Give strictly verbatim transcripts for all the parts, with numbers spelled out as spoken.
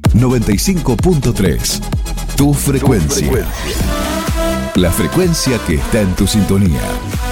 noventa y cinco punto tres. Tu frecuencia. Tu frecuencia. La frecuencia que está en tu sintonía.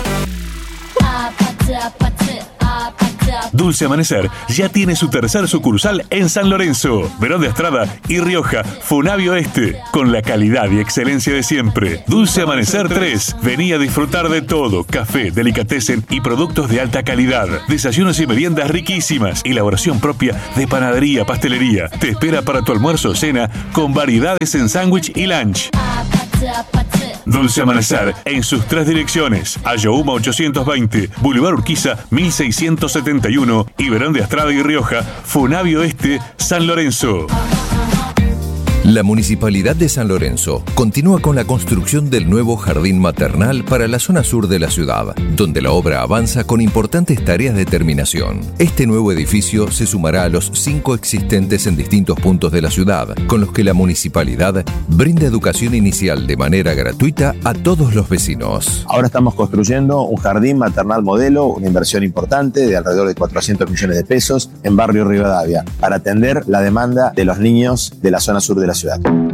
Dulce Amanecer ya tiene su tercer sucursal en San Lorenzo, Verón de Astrada y Rioja, Funabio Este, con la calidad y excelencia de siempre. Dulce Amanecer tres, vení a disfrutar de todo: café, delicatessen y productos de alta calidad, desayunos y meriendas riquísimas, elaboración propia de panadería, pastelería. Te espera para tu almuerzo o cena con variedades en sándwich y lunch. Dulce Amanecer en sus tres direcciones: Ayohuma ochocientos veinte, Boulevard Urquiza mil seiscientos setenta y uno y Verón de Astrada y Rioja, Funabio Este, San Lorenzo. La Municipalidad de San Lorenzo continúa con la construcción del nuevo jardín maternal para la zona sur de la ciudad, donde la obra avanza con importantes tareas de terminación. Este nuevo edificio se sumará a los cinco existentes en distintos puntos de la ciudad, con los que la municipalidad brinda educación inicial de manera gratuita a todos los vecinos. Ahora estamos construyendo un jardín maternal modelo, una inversión importante de alrededor de cuatrocientos millones de pesos en Barrio Rivadavia, para atender la demanda de los niños de la zona sur de la ciudad.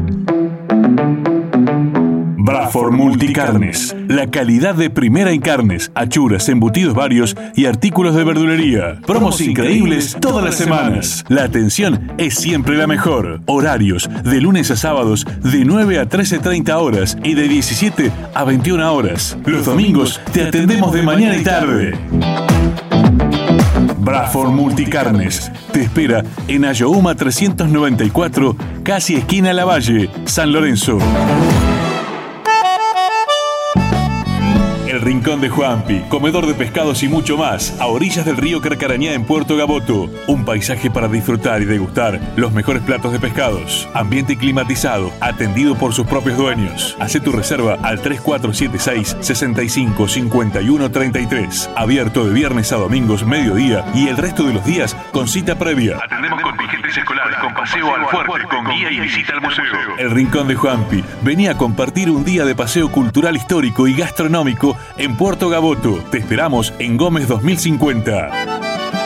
Bradford Multicarnes, la calidad de primera en carnes, achuras, embutidos varios y artículos de verdulería. Promos increíbles todas las semanas. La atención es siempre la mejor. Horarios de lunes a sábados de nueve a trece treinta horas y de diecisiete a veintiuna horas. Los domingos te atendemos de mañana y tarde. Bradford Multicarnes te espera en Ayohuma trescientos noventa y cuatro, casi esquina Lavalle, San Lorenzo. El Rincón de Juanpi, comedor de pescados y mucho más, a orillas del río Carcarañá en Puerto Gaboto. Un paisaje para disfrutar y degustar los mejores platos de pescados. Ambiente climatizado, atendido por sus propios dueños. Hacé tu reserva al tres cuatro siete seis, seis cinco, cinco uno tres tres. Abierto de viernes a domingos mediodía y el resto de los días con cita previa. Atendemos contingentes escolares con paseo al fuerte, con guía y visita al museo. El Rincón de Juanpi. Vení a compartir un día de paseo cultural, histórico y gastronómico en Puerto Gaboto. Te esperamos en Gómez dos mil cincuenta.